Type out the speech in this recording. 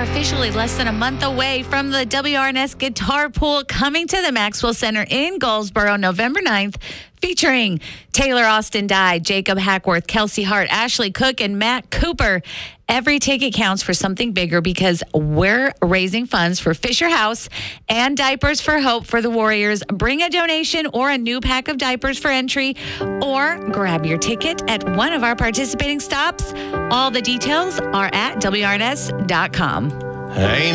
are officially less than a month away from the WRNS Guitar Pool coming to the Maxwell Center in Goldsboro, November 9th, featuring Taylor Austin Dye, Jacob Hackworth, Kelsey Hart, Ashley Cook, and Matt Cooper. Every ticket counts for something bigger because we're raising funds for Fisher House and Diapers for Hope for the Warriors. Bring a donation or a new pack of diapers for entry, or grab your ticket at one of our participating stops. All the details are at WRNS.com. Hey.